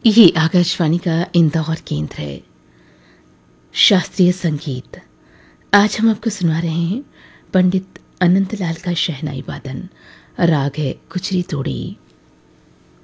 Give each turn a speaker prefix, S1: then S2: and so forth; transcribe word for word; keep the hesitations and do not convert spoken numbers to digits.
S1: ये आकाशवाणी का इंदौर केंद्र है। शास्त्रीय संगीत। आज हम आपको सुना रहे हैं पंडित अनंतलाल का शहनाई वादन। राग है गुजरी तोड़ी।